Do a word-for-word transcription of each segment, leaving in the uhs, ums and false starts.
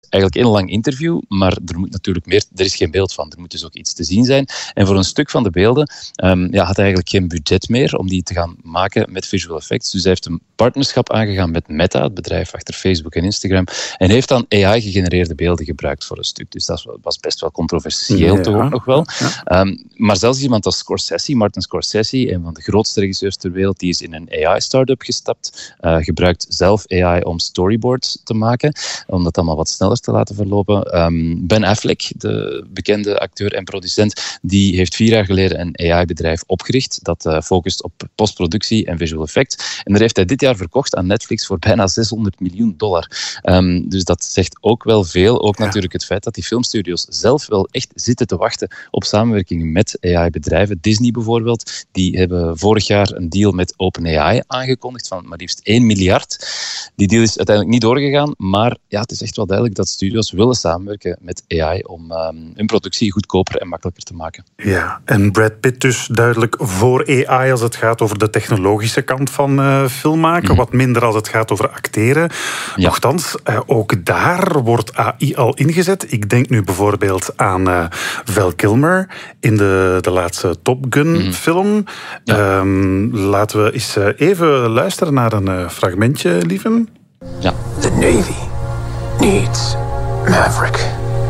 eigenlijk één lang interview, maar er moet natuurlijk meer, er is geen beeld van. Er moet dus ook iets te zien zijn. En voor een stuk van de beelden um, ja, had hij eigenlijk geen budget meer om die te gaan maken met visual effects. Dus hij heeft een partnerschap aangegaan met Meta, het bedrijf achter Facebook en Instagram, en heeft dan A I-gegenereerde beelden gebruikt voor een stuk. Dus dat was best wel controversieel, ja, toch ook nog wel. Ja. Um, maar zelfs iemand als Scorsese, Martin Scorsese, een van de grootste regisseurs ter wereld, die is in een A I-startup gestapt, uh, gebruikt zelf A I om storyboards te maken, om dat allemaal wat sneller te laten verlopen. Um, Ben Affleck, de bekende acteur en producent, die heeft vier jaar geleden een A I-bedrijf opgericht dat uh, focust op postproductie en visual effect. En daar heeft hij dit jaar verkocht aan Netflix voor bijna zeshonderd miljoen dollar. Um, dus dat zegt ook wel veel. Ook ja. natuurlijk het feit dat die filmstudios zelf wel echt zitten te wachten op samenwerking met A I-bedrijven. Disney bijvoorbeeld, die hebben vorig jaar een deal met OpenAI aangekondigd van maar liefst één miljard. Die deal is uiteindelijk niet doorgegaan, maar ja, het is echt wel duidelijk dat studios willen samenwerken met A I om um, hun productie goedkoper en makkelijker te maken. Ja, en Brad Pitt dus duidelijk voor A I als het gaat over de technologische kant van uh, film maken, mm. wat minder als het gaat over acteren. Ja. Nochtans, uh, ook daar wordt A I al ingezet. Ik denk nu bijvoorbeeld aan uh, Val Kilmer in de, de laatste Top Gun mm. film. Ja. Um, laten we eens uh, even luisteren naar een uh, fragmentje, lieven. Ja. The Navy needs Maverick.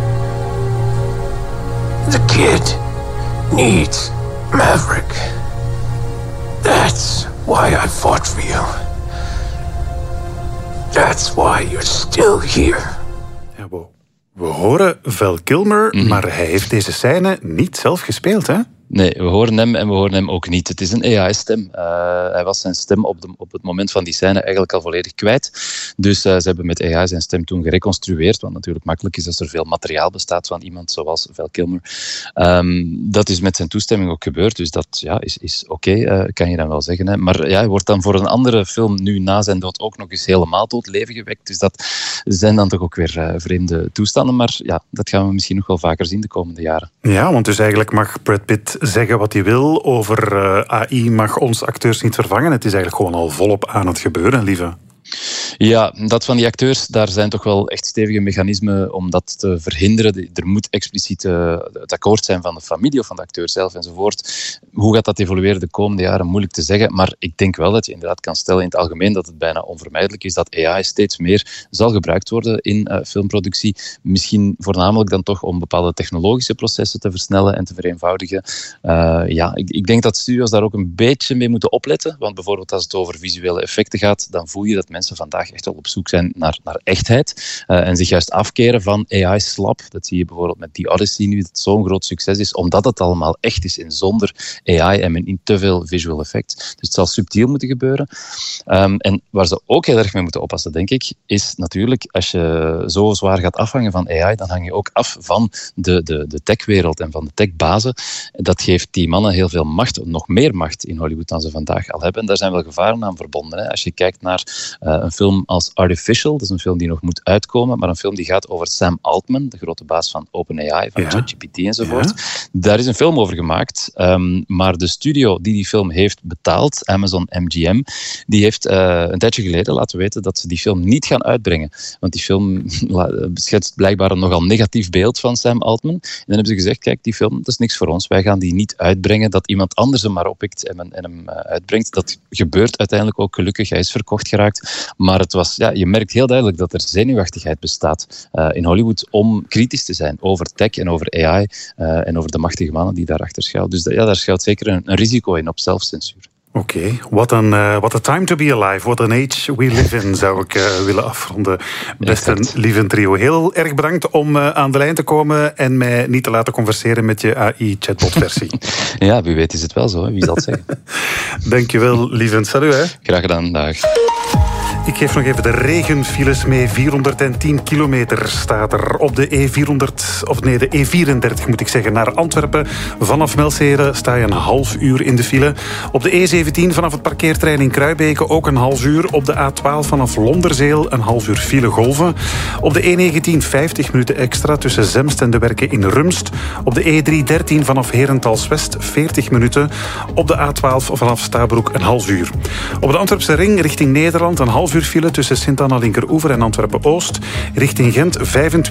The kid needs Maverick. That's why I fought for you. That's why you're still here. Ja, we, we horen Val Kilmer, mm-hmm. maar hij heeft deze scène niet zelf gespeeld, hè? Nee, we horen hem en we horen hem ook niet. Het is een A I-stem. Uh, hij was zijn stem op, de, op het moment van die scène eigenlijk al volledig kwijt. Dus uh, ze hebben met A I zijn stem toen gereconstrueerd, wat natuurlijk makkelijk is als er veel materiaal bestaat van iemand zoals Val Kilmer. Um, dat is met zijn toestemming ook gebeurd, dus dat ja, is, is oké, okay, uh, kan je dan wel zeggen. Hè. Maar ja, hij wordt dan voor een andere film nu na zijn dood ook nog eens helemaal tot leven gewekt. Dus dat zijn dan toch ook weer uh, vreemde toestanden. Maar ja, dat gaan we misschien nog wel vaker zien de komende jaren. Ja, want dus eigenlijk mag Brad Pitt zeggen wat hij wil over uh, A I, mag ons acteurs niet vervangen. Het is eigenlijk gewoon al volop aan het gebeuren, lieve. Ja, dat van die acteurs, daar zijn toch wel echt stevige mechanismen om dat te verhinderen. Er moet expliciet uh, het akkoord zijn van de familie of van de acteur zelf enzovoort. Hoe gaat dat evolueren de komende jaren? Moeilijk te zeggen, maar ik denk wel dat je inderdaad kan stellen in het algemeen dat het bijna onvermijdelijk is dat A I steeds meer zal gebruikt worden in uh, filmproductie. Misschien voornamelijk dan toch om bepaalde technologische processen te versnellen en te vereenvoudigen. Uh, ja, ik, ik denk dat studios daar ook een beetje mee moeten opletten, want bijvoorbeeld als het over visuele effecten gaat, dan voel je dat mensen vandaag echt wel op zoek zijn naar, naar echtheid uh, en zich juist afkeren van A I-slap. Dat zie je bijvoorbeeld met The Odyssey nu, dat het zo'n groot succes is, omdat het allemaal echt is en zonder A I en met niet te veel visual effects. Dus het zal subtiel moeten gebeuren. Um, en waar ze ook heel erg mee moeten oppassen, denk ik, is natuurlijk, als je zo zwaar gaat afhangen van A I, dan hang je ook af van de, de, de techwereld en van de techbazen. Dat geeft die mannen heel veel macht, nog meer macht in Hollywood dan ze vandaag al hebben. En daar zijn wel gevaren aan verbonden. Hè. Als je kijkt naar uh, een film als Artificial, dat is een film die nog moet uitkomen, maar een film die gaat over Sam Altman, de grote baas van OpenAI, van ja. ChatGPT enzovoort. Ja. Daar is een film over gemaakt, um, maar de studio die die film heeft betaald, Amazon M G M, die heeft uh, een tijdje geleden laten weten dat ze die film niet gaan uitbrengen. Want die film schetst blijkbaar een nogal negatief beeld van Sam Altman. En dan hebben ze gezegd, kijk, die film, dat is niks voor ons. Wij gaan die niet uitbrengen, dat iemand anders hem maar oppikt en, en hem uh, uitbrengt. Dat gebeurt uiteindelijk ook gelukkig. Hij is verkocht geraakt. Maar het was, ja, je merkt heel duidelijk dat er zenuwachtigheid bestaat uh, in Hollywood om kritisch te zijn over tech en over A I uh, en over de machtige mannen die daarachter schuilen. Dus ja, daar schuilt zeker een, een risico in op zelfcensuur. Oké, okay. Wat een uh, what a time to be alive. What an age we live in, zou ik uh, willen afronden. Beste lieve trio, heel erg bedankt om uh, aan de lijn te komen en mij niet te laten converseren met je A I-chatbot-versie. Ja, wie weet is het wel zo, hè? Wie zal het zeggen. Dankjewel, lieve. Salut, hè. Graag gedaan, dag. Ik geef nog even de regenfiles mee. vierhonderdtien kilometer staat er op de E vierhonderd, of nee, de E vierendertig moet ik zeggen, naar Antwerpen. Vanaf Melseere sta je een half uur in de file. Op de E zeventien vanaf het parkeerterrein in Kruibeke ook een half uur. Op de A twaalf vanaf Londerzeel een half uur file golven. Op de E negentien vijftig minuten extra tussen Zemst en De Werken in Rumst. Op de E driehonderddertien vanaf Herentals-West veertig minuten. Op de A twaalf vanaf Stabroek een half uur. Op de Antwerpse ring richting Nederland een half uur file tussen Sint-Anna Linkeroever en Antwerpen-Oost. Richting Gent vijfentwintig